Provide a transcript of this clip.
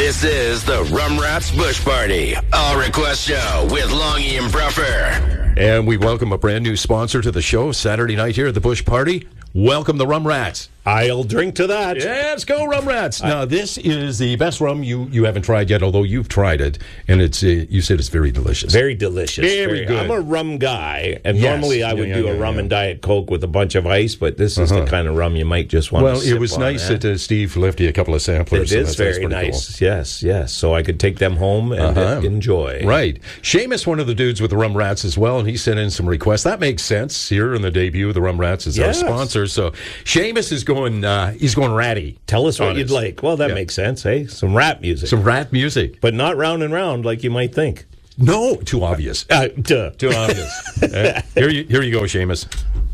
This is the Rum Rats Bush Party, All Request Show with Longy and Bruffer. And we welcome a brand new sponsor to the show Saturday night here at the Bush Party. Welcome the Rum Rats. I'll drink to that. Yeah, let's go, Rum Rats. Now, this is the best rum you haven't tried yet, although you've tried it, and it's you said it's very delicious. Very delicious. Very good. I'm a rum guy, and Yes. normally I would do a rum and Diet Coke with a bunch of ice, but this is the kind of rum you might just want to sip Well, it was on, nice eh? that Steve left you a couple of samplers. It so is that's very pretty nice. cool. Yes. So I could take them home and enjoy. Right. Seamus, one of the dudes with the Rum Rats as well, and he sent in some requests. That makes sense here in the debut of the Rum Rats as our Yes. sponsor. So Seamus is going, he's going ratty. Tell us what on you'd us. like. Well, that Yeah. makes sense, hey? Some rap music. Some rat music. But not round and round like you might think. No, too obvious. Duh. Too obvious. Here you go, Seamus.